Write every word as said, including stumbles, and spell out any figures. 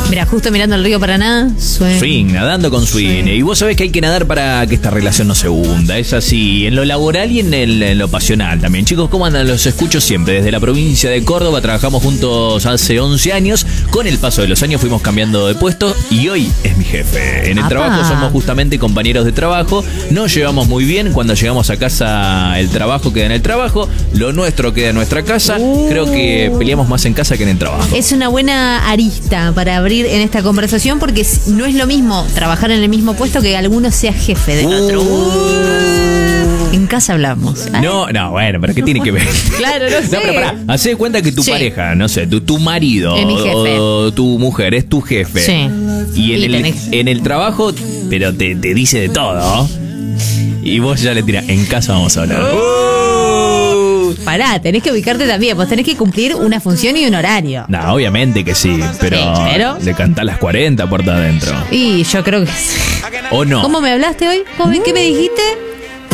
Mira, justo mirando el río Paraná, swing. Swing, nadando con swing. Swing. Y vos sabés que hay que nadar para que esta relación no se hunda. Es así, en lo laboral y en, el, en lo pasional también. Chicos, ¿cómo andan? Los escucho siempre. Desde la provincia de Córdoba trabajamos juntos hace once años. Con el paso de los años fuimos cambiando de puesto y hoy es mi jefe. En el Apa. trabajo somos justamente compañeros de trabajo. Nos llevamos muy bien. Cuando llegamos a casa, el trabajo queda en el trabajo. Lo nuestro queda en nuestra casa. Uh. Creo que peleamos más en casa que en el trabajo. Es una buena arista para abrir en esta conversación porque no es lo mismo trabajar en el mismo puesto que alguno sea jefe del Uh. otro. Uh. En casa hablamos. No, no, bueno, pero ¿qué tiene que ver? Claro, no sé. No, pero pará, hacé de cuenta que tu Sí. pareja, no sé, tu, tu marido Es mi jefe. o tu mujer es tu jefe. Sí. Y en, Y el, tenés- en el trabajo, pero te, te dice de todo. Y vos ya le tirás, en casa vamos a hablar. Uh. Pará, tenés que ubicarte también. Vos tenés que cumplir una función y un horario. No, obviamente que sí, pero, Sí, pero- le cantás las cuarenta puertas adentro. Y yo creo que sí. ¿O no? ¿Cómo me hablaste hoy? ¿Cómo- ¿Qué me dijiste?